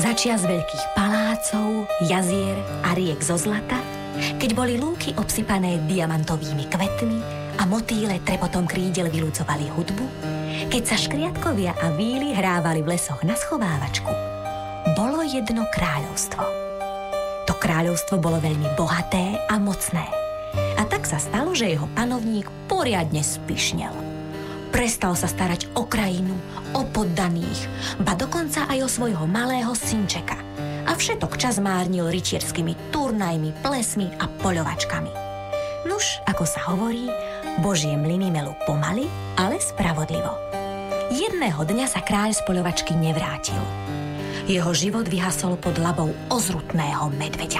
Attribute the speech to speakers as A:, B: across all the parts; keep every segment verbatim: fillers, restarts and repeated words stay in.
A: Začias veľkých palácov, jazier a riek zo zlata, keď boli lúky obsypané diamantovými kvetmi a motýle trepotom krídel vylúcovali hudbu, keď sa škriatkovia a víly hrávali v lesoch na schovávačku, bolo jedno kráľovstvo. To kráľovstvo bolo veľmi bohaté a mocné. A tak sa stalo, že jeho panovník poriadne spišnel. Prestal sa starať o krajinu, o poddaných, ba dokonca aj o svojho malého synčeka. A všetok čas márnil rytierskými turnajmi, plesmi a poľovačkami. Nuž, ako sa hovorí, Božie mlyny melú pomaly, ale spravodlivo. Jedného dňa sa kráľ z poľovačky nevrátil. Jeho život vyhasol pod labou ozrutného medveďa.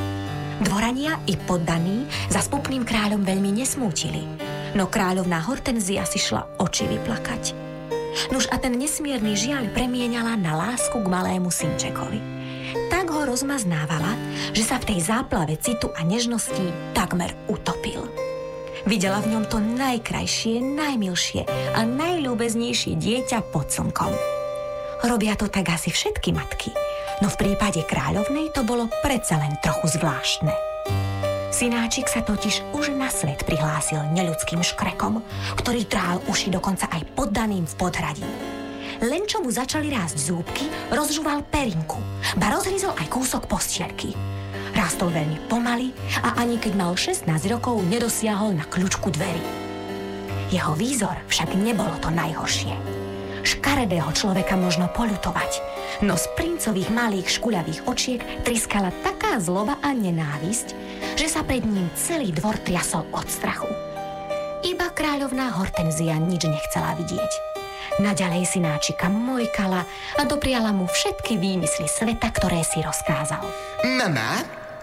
A: Dvorania i poddaní za spupným kráľom veľmi nesmútili, no kráľovná Hortenzia si šla oči vyplakať. Nuž a ten nesmierny žiaľ premieňala na lásku k malému synčekovi. Tak ho rozmaznávala, že sa v tej záplave citu a nežností takmer utopil. Videla v ňom to najkrajšie, najmilšie a najľúbeznejšie dieťa pod slnkom. Robia to tak asi všetky matky, no v prípade kráľovnej to bolo predsa len trochu zvláštne. Synáčik sa totiž už na svet prihlásil neľudským škrekom, ktorý trhal uši dokonca aj poddaným v podhradí. Len čo mu začali rásť zúbky, rozžúval perinku, ba rozhryzol aj kúsok postielky. Rástol veľmi pomaly a ani keď mal šestnásť rokov, nedosiahol na kľučku dverí. Jeho výzor však nebolo to najhoršie. Škaredého človeka možno poľutovať, no z princových malých škuľavých očiek triskala taká zloba a nenávisť, že sa pred ním celý dvor triasol od strachu. Iba kráľovná Hortenzia nič nechcela vidieť. Naďalej synáčika mojkala a dopriala mu všetky výmysly sveta, ktoré si rozkázal.
B: Mama,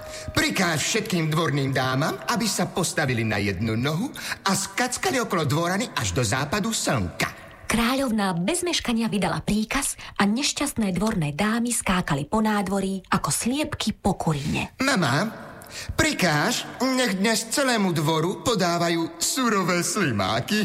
B: prikáž všetkým dvorným dámam, aby sa postavili na jednu nohu a skackali okolo dvorany až do západu slnka.
A: Kráľovná bez meškania vydala príkaz a nešťastné dvorné dámy skákali po nádvorí ako sliepky po kuríne.
B: Mama, prikáž, nech dnes celému dvoru podávajú surové slimáky.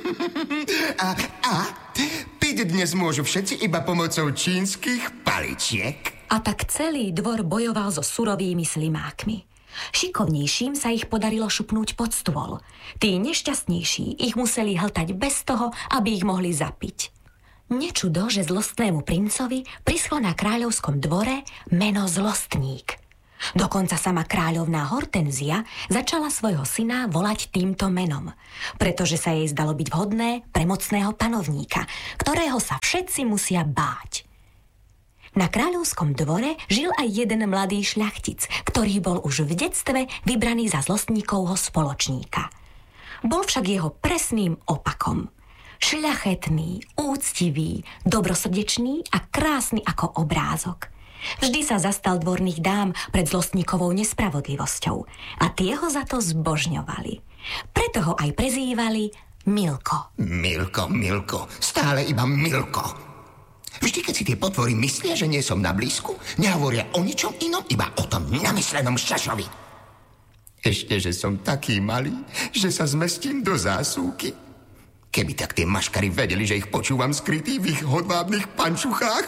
B: a, a piť dnes môžu všetci iba pomocou čínskych paličiek.
A: A tak celý dvor bojoval so surovými slimákmi. Šikovnejším sa ich podarilo šupnúť pod stôl. Tí nešťastnejší ich museli hltať bez toho, aby ich mohli zapiť. Nečudo, že zlostnému princovi prischlo na kráľovskom dvore meno Zlostník. Dokonca sama kráľovná Hortenzia začala svojho syna volať týmto menom, pretože sa jej zdalo byť vhodné pre mocného panovníka, ktorého sa všetci musia báť. Na kráľovskom dvore žil aj jeden mladý šľachtic, ktorý bol už v detstve vybraný za zlostníkovho spoločníka. Bol však jeho presným opakom. Šľachetný, úctivý, dobrosrdečný a krásny ako obrázok. Vždy sa zastal dvorných dám pred zlostníkovou nespravodlivosťou a tie ho za to zbožňovali. Preto ho aj prezývali Milko.
B: Milko, Milko, stále iba Milko. Vždy, keď si tie potvory myslia, že nie som na blízku, nehovoria o ničom inom, iba o tom namyslenom šašovi. Ešte, že som taký malý, že sa zmestím do zásuvky. Keby tak tie maškary vedeli, že ich počúvam skrytý v ich hodvábnych pančuchách,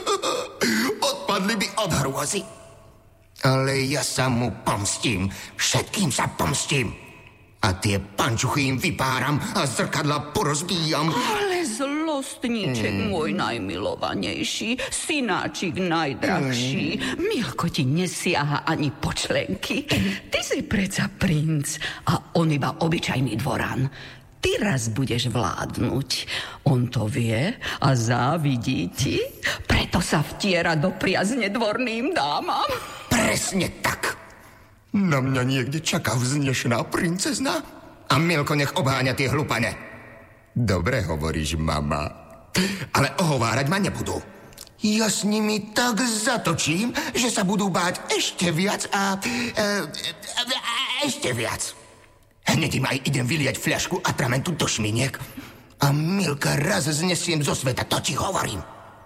B: odpadli by od hrôzy. Ale ja sa mu pomstím, všetkým sa pomstím. A tie pančuchy im vypáram a zrkadla porozbíjam.
C: Ale zlostníček mm. môj najmilovanejší, synáčik najdrahší, mm. Milko ti nesiaha ani po členky. Ty si predsa princ a on iba obyčajný dvoran. Ty raz budeš vládnuť. On to vie a závidí ti, preto sa vtiera do priazne dvorným dámam.
B: Presne tak. Na mňa niekde čaká vznešená princezna a Milko nech obháňa tie hlupane. Dobre hovoríš, mama, ale ohovárať ma nebudú. Ja s nimi tak zatočím, že sa budú báť ešte viac a, a, a ešte viac. Hneď im aj idem vyliať fľašku atramentu do šminiek a Milka raz znesiem zo sveta, to ti hovorím.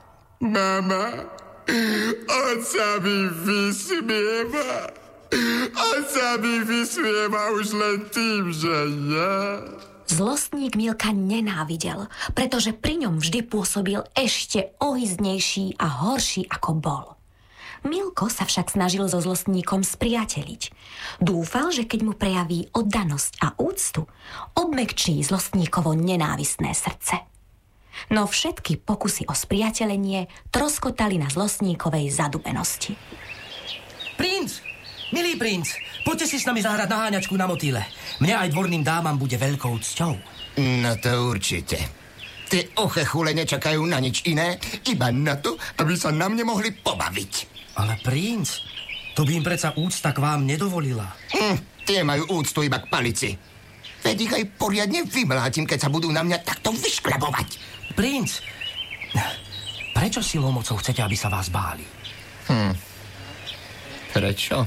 B: Mama, on sa mi vysmieva. On sa mi vysmieva už len tým, že ja...
A: Zlostník Milka nenávidel, pretože pri ňom vždy pôsobil ešte ohyznejší a horší ako bol. Milko sa však snažil so zlostníkom spriateliť. Dúfal, že keď mu prejaví oddanosť a úctu, obmekčí zlostníkovo nenávistné srdce. No všetky pokusy o spriatelenie troskotali na zlostníkovej zadubenosti.
D: Princ! Milý princ, poďte si s nami zahrať na háňačku na motýle. Mne aj dvorným dámam bude veľkou cťou.
B: No to určite. Tie ochechule nečakajú na nič iné, iba na to, aby sa na mne mohli pobaviť.
D: Ale princ, to by im predsa úcta k vám nedovolila.
B: Hm, tie majú úctu iba k palici. Veď ich aj poriadne vymlátim, keď sa budú na mňa takto vyšklebovať.
D: Princ, prečo silou mocou chcete, aby sa vás báli?
B: Hm, prečo?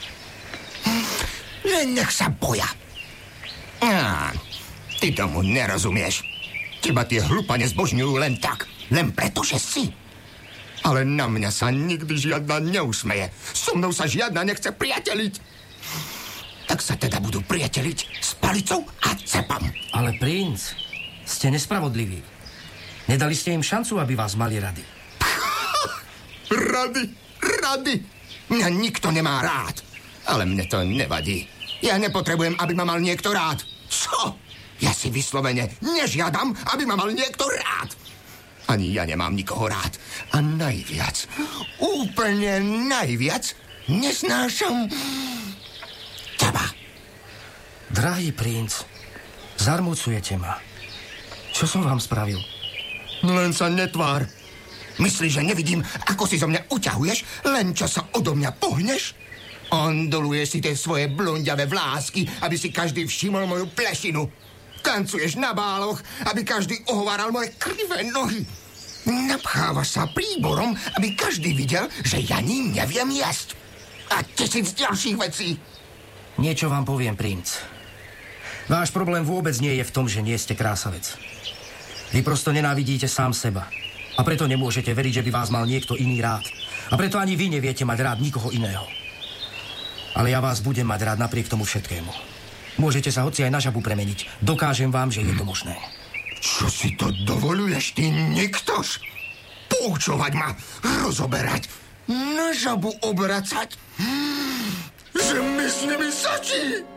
B: Len nech sa boja. Á, ty tomu nerozumieš. Teba tie hlupane zbožňujú len tak, len preto, že si. Ale na mňa sa nikdy žiadna neusmeje. So mnou sa žiadna nechce priateliť. Tak sa teda budú priateliť s palicou a cepom.
D: Ale princ, ste nespravodliví. Nedali ste im šancu, aby vás mali rady.
B: Rady, rady. Mňa nikto nemá rád. Ale mne to nevadí. Ja nepotrebujem, aby ma mal niekto rád. Čo? Ja si vyslovene nežiadam, aby ma mal niekto rád. Ani ja nemám nikoho rád. A najviac, úplne najviac, nesnášam teba.
D: Drahý princ, zarmucujete ma. Čo som vám spravil?
B: Len sa netvár. Myslíš, že nevidím, ako si zo mňa uťahuješ, len čo sa odo mňa pohneš? Ondoluješ si tie svoje blondiavé vlásky, aby si každý všimol moju plešinu. Tancuješ na báloch, aby každý ohováral moje krivé nohy. Napchávaš sa príborom, aby každý videl, že ja ním neviem jesť. A tisíc ďalších vecí.
D: Niečo vám poviem, princ. Váš problém vôbec nie je v tom, že nie ste krásavec. Vy prosto nenávidíte sám seba. A preto nemôžete veriť, že by vás mal niekto iný rád. A preto ani vy neviete mať rád nikoho iného. Ale ja vás budem mať rád napriek tomu všetkému. Môžete sa hoci aj na žabu premeniť. Dokážem vám, že je to možné.
B: Čo si to dovoluješ, ty niktoš? Poučovať ma, rozoberať, na žabu obracať? Že mi s nimi sačí!